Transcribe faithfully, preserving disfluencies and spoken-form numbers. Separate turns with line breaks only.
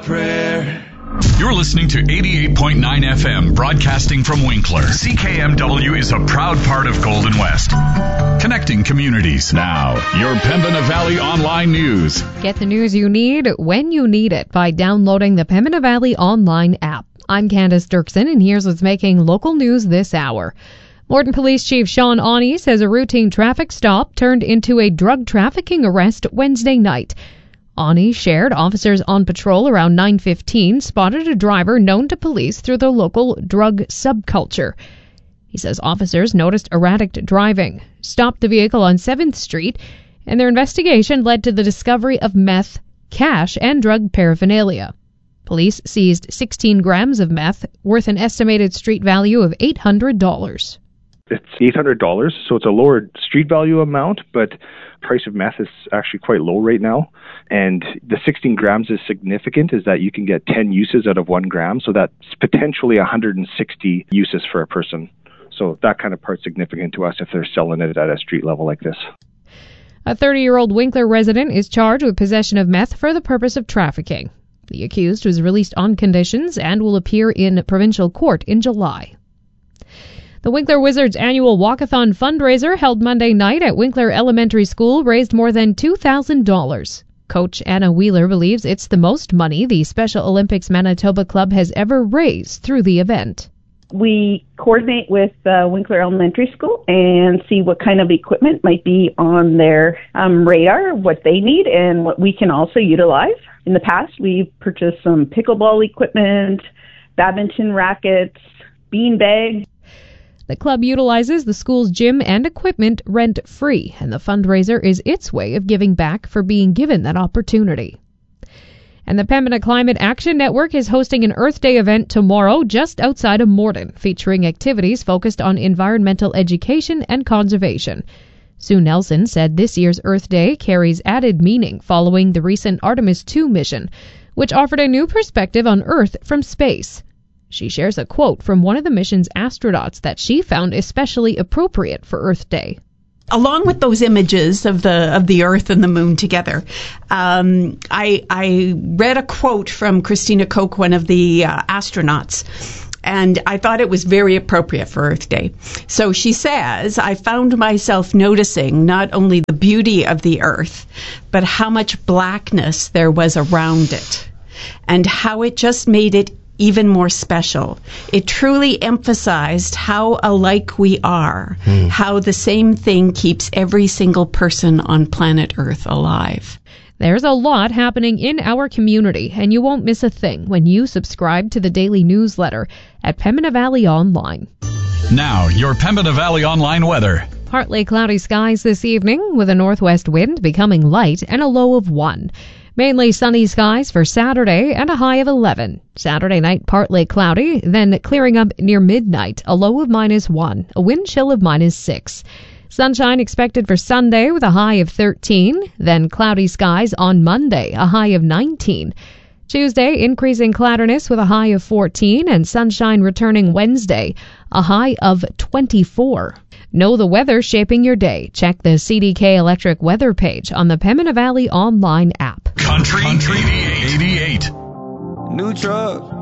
prayer.
You're listening to eighty-eight point nine F M, broadcasting from Winkler. C K M W is a proud part of Golden West, connecting communities. Now, your Pembina Valley Online News.
Get the news you need when you need it by downloading the Pembina Valley Online app. I'm Candace Dirksen, and here's what's making local news this hour. Morden Police Chief Sean Awney says a routine traffic stop turned into a drug trafficking arrest Wednesday night. Awney shared officers on patrol around nine fifteen spotted a driver known to police through the local drug subculture. He says officers noticed erratic driving, stopped the vehicle on seventh street, and their investigation led to the discovery of meth, cash, and drug paraphernalia. Police seized sixteen grams of meth, worth an estimated street value of eight hundred dollars.
It's eight hundred dollars, so it's a lower street value amount, but price of meth is actually quite low right now. And the sixteen grams is significant, is that you can get ten uses out of one gram, so that's potentially one hundred sixty uses for a person. So that kind of part's significant to us if they're selling it at a street level like this.
A thirty-year-old Winkler resident is charged with possession of meth for the purpose of trafficking. The accused was released on conditions and will appear in provincial court in July. The Winkler Wizards annual walkathon fundraiser held Monday night at Winkler Elementary School raised more than two thousand dollars. Coach Anna Wheeler believes it's the most money the Special Olympics Manitoba Club has ever raised through the event.
We coordinate with uh, Winkler Elementary School and see what kind of equipment might be on their um, radar, what they need, and what we can also utilize. In the past, we've purchased some pickleball equipment, badminton rackets, bean bags.
The club utilizes the school's gym and equipment rent-free, and the fundraiser is its way of giving back for being given that opportunity. And the Pembina Climate Action Network is hosting an Earth Day event tomorrow just outside of Morden, featuring activities focused on environmental education and conservation. Sue Nelson said this year's Earth Day carries added meaning following the recent Artemis two mission, which offered a new perspective on Earth from space. She shares a quote from one of the mission's astronauts that she found especially appropriate for Earth Day.
Along with those images of the of the Earth and the Moon together, um, I, I read a quote from Christina Koch, one of the uh, astronauts, and I thought it was very appropriate for Earth Day. So she says, I found myself noticing not only the beauty of the Earth, but how much blackness there was around it, and how it just made it even more special. It truly emphasized how alike we are, mm. how the same thing keeps every single person on planet Earth alive.
There's a lot happening in our community, and you won't miss a thing when you subscribe to the daily newsletter at Pembina Valley Online.
Now, your Pembina Valley Online weather.
Partly cloudy skies this evening, with a northwest wind becoming light and a low of one. Mainly sunny skies for Saturday and a high of eleven. Saturday night partly cloudy, then clearing up near midnight, a low of minus one, a wind chill of minus six. Sunshine expected for Sunday with a high of thirteen, then cloudy skies on Monday, a high of nineteen. Tuesday, increasing cloudiness with a high of fourteen, and sunshine returning Wednesday, a high of twenty-four. Know the weather shaping your day. Check the C D K Electric weather page on the Pembina Valley Online app.
Country, Country eighty-eight.
New truck.